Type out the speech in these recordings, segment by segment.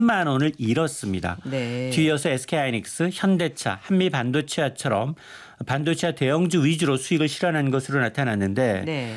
3만 원을 잃었습니다. 네. 뒤이어서 SK하이닉스, 현대차, 한미반도체화처럼 반도체화 대형주 위주로 수익을 실현한 것으로 나타났는데 네.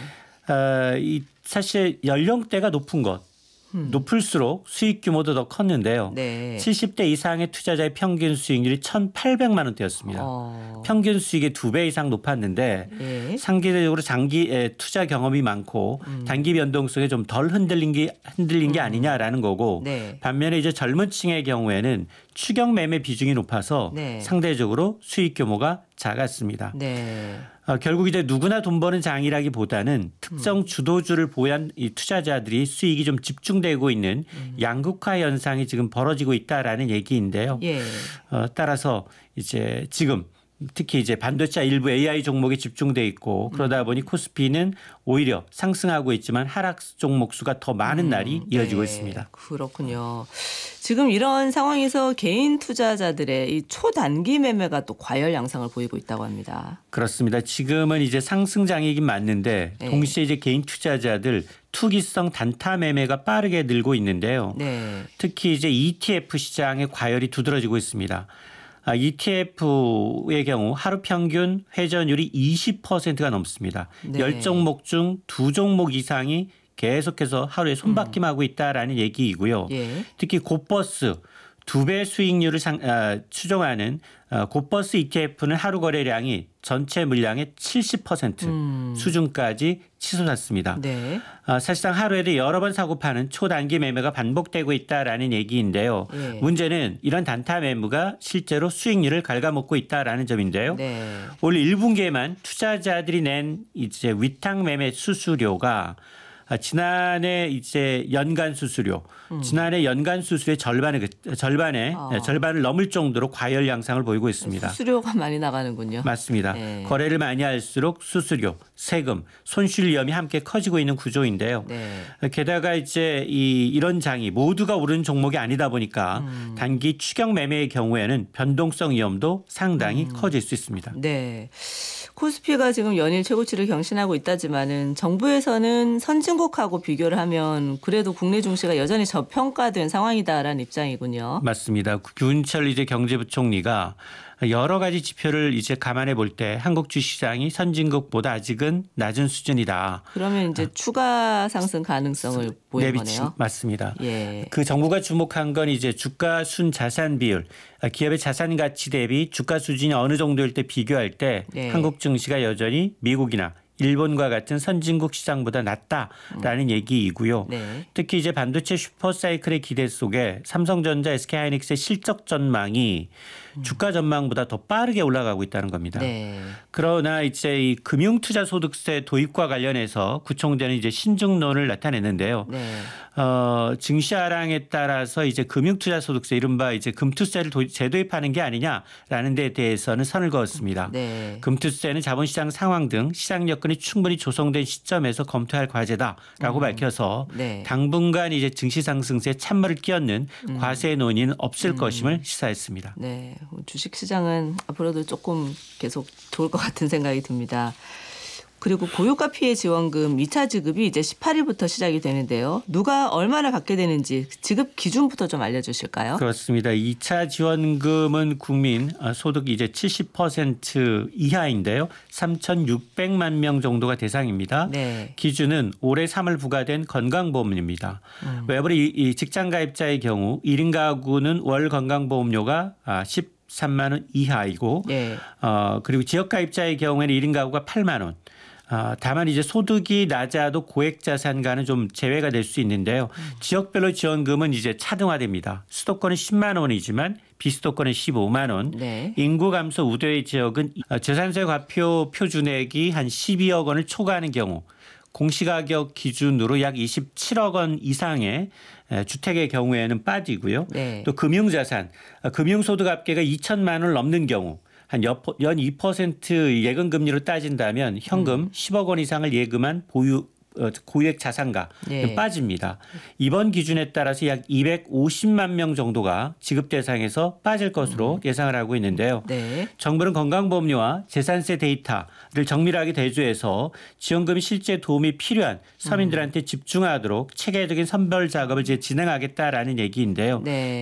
사실 연령대가 높은 것. 높을수록 수익 규모도 더 컸는데요. 네. 70대 이상의 투자자의 평균 수익률이 1,800만 원대였습니다. 평균 수익의 2배 이상 높았는데 예. 상대적으로 장기 투자 경험이 많고 단기 변동성에 좀 덜 흔들린 게 아니냐라는 거고 네. 반면에 이제 젊은 층의 경우에는 추경 매매 비중이 높아서 네. 상대적으로 수익 규모가 작았습니다. 네. 결국 이제 누구나 돈 버는 장이라기보다는 특정 주도주를 보유한 이 투자자들이 수익이 좀 집중되고 있는 양극화 현상이 지금 벌어지고 있다라는 얘기인데요. 예. 따라서 이제 지금 특히 이제 반도체 일부 AI 종목에 집중돼 있고 그러다 보니 코스피는 오히려 상승하고 있지만 하락 종목 수가 더 많은 날이 이어지고 네. 있습니다. 그렇군요. 지금 이런 상황에서 개인 투자자들의 이 초단기 매매가 또 과열 양상을 보이고 있다고 합니다. 그렇습니다. 지금은 이제 상승장이긴 맞는데 네. 동시에 이제 개인 투자자들 투기성 단타 매매가 빠르게 늘고 있는데요. 네. 특히 이제 ETF 시장의 과열이 두드러지고 있습니다. ETF의 경우 하루 평균 회전율이 20%가 넘습니다. 네. 10종목 중 2종목 이상이 계속해서 하루에 손바뀜하고 있다라는 얘기이고요. 예. 특히 곧버스 2배 수익률을 추정하는 곧버스 ETF는 하루 거래량이 전체 물량의 70% 수준까지 치솟았습니다. 네. 사실상 하루에도 여러 번 사고 파는 초단기 매매가 반복되고 있다라는 얘기인데요. 예. 문제는 이런 단타 매매가 실제로 수익률을 갉아먹고 있다라는 점인데요. 네. 올 1분기에만 투자자들이 낸 이제 위탁 매매 수수료가 지난해 이제 연간 수수료, 지난해 연간 수수료의 절반을 넘을 정도로 과열 양상을 보이고 있습니다. 수수료가 많이 나가는군요. 맞습니다. 네. 거래를 많이 할수록 수수료, 세금, 손실 위험이 함께 커지고 있는 구조인데요. 네. 게다가 이제 이런 장이 모두가 오르는 종목이 아니다 보니까 단기 추경 매매의 경우에는 변동성 위험도 상당히 커질 수 있습니다. 네. 코스피가 지금 연일 최고치를 경신하고 있다지만은 정부에서는 선진국하고 비교를 하면 그래도 국내 증시가 여전히 저평가된 상황이다라는 입장이군요. 맞습니다. 균철 이제 경제부총리가 여러 가지 지표를 이제 감안해 볼 때 한국 주시장이 선진국보다 아직은 낮은 수준이다. 그러면 이제 추가 상승 가능성을 보이는 거네요. 맞습니다. 예. 그 정부가 주목한 건 이제 주가 순 자산 비율, 기업의 자산 가치 대비 주가 수준이 어느 정도일 때 비교할 때 네. 한국 증시가 여전히 미국이나 일본과 같은 선진국 시장보다 낫다라는 얘기이고요. 네. 특히 이제 반도체 슈퍼사이클의 기대 속에 삼성전자, SK하이닉스의 실적 전망이 주가 전망보다 더 빠르게 올라가고 있다는 겁니다. 네. 그러나 이제 이 금융투자소득세 도입과 관련해서 구청장은 이제 신중론을 나타냈는데요. 네. 증시 하락에 따라서 이제 금융투자소득세 이른바 이제 금투세를 재도입하는 게 아니냐라는 데 대해서는 선을 그었습니다. 네. 금투세는 자본시장 상황 등 시장 여건이 충분히 조성된 시점에서 검토할 과제다라고 밝혀서 네. 당분간 이제 증시 상승세에 찬물을 끼얹는 과세 논의는 없을 것임을 시사했습니다. 네. 주식시장은 앞으로도 조금 계속 좋을 것 같은 생각이 듭니다. 그리고 고유가 피해 지원금 2차 지급이 이제 18일부터 시작이 되는데요. 누가 얼마나 받게 되는지 지급 기준부터 좀 알려주실까요? 그렇습니다. 2차 지원금은 국민 소득 이제 70% 이하인데요. 3,600만 명 정도가 대상입니다. 네. 기준은 올해 3월 부과된 건강보험료입니다. 외부로 이 직장 가입자의 경우 1인 가구는 월 건강보험료가 13만 원 이하이고 네. 그리고 지역 가입자의 경우에는 1인 가구가 8만 원. 다만 이제 소득이 낮아도 고액 자산가는 좀 제외가 될 수 있는데요. 지역별로 지원금은 이제 차등화됩니다. 수도권은 10만 원이지만 비수도권은 15만 원. 네. 인구 감소 우려의 지역은 재산세 과표 표준액이 한 12억 원을 초과하는 경우 공시가격 기준으로 약 27억 원 이상의 주택의 경우에는 빠지고요. 네. 또 금융자산, 금융소득 합계가 2천만 원을 넘는 경우 한 연 2% 예금 금리로 따진다면 현금 10억 원 이상을 예금한 고액 자산가 네. 빠집니다. 이번 기준에 따라서 약 250만 명 정도가 지급 대상에서 빠질 것으로 예상을 하고 있는데요. 네. 정부는 건강보험료와 재산세 데이터를 정밀하게 대조해서 지원금이 실제 도움이 필요한 서민들한테 집중하도록 체계적인 선별 작업을 이제 진행하겠다라는 얘기인데요. 네.